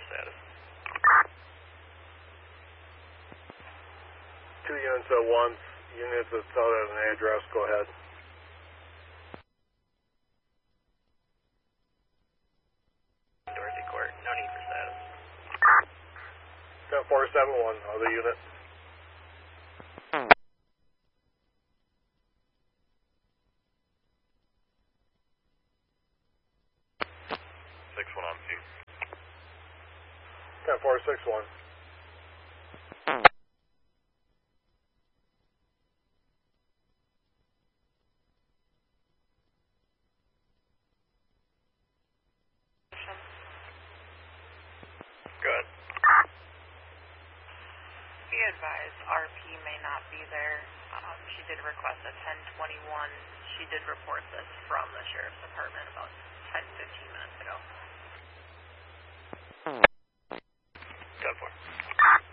status. 2 units at once. Units that's out at an address, go ahead. Dorothy Court, no need for status. 10471, other unit. On view. 10461. Good. Be advised, RP may not be there. She did request a 1021. She did report this from the Sheriff's Department about 10:15